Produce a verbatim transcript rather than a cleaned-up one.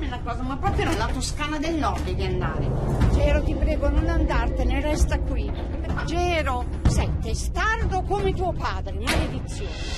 una cosa, ma proprio nella Toscana del Nord devi andare. Gero, ti prego, non andartene, resta qui. Gero, sei testardo come tuo padre, maledizione.